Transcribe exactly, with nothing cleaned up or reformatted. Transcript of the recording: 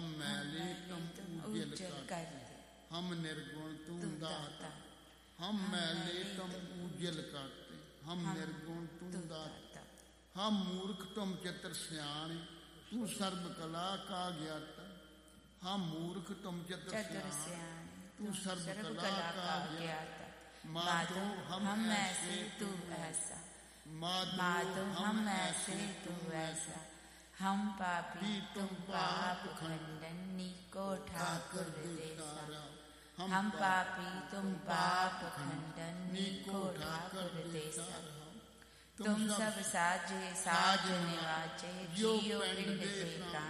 हम मैले तुम उज्जल करते, हम निर्गुण तुम दाता। हम मैले तुम उज्जल करते, हम निर्गुण तुम दाता। हम मूर्ख तुम चित्र स्याणे, तू सर्व कला का ज्ञाता। हम मूर्ख तुम चित्र स्याणे, तू सर्व कला का ज्ञाता। माधो हम ऐसे तू ऐसा, माधो हम ऐसे तू ऐसा। हम पापी तुम पाप खंडन, नीको ठाकुर देसा। हम पापी तुम पाप खंडन, नीको ठाकुर देसा। तुम सब साजे साज निवाचे, जियो पिंड के प्राण।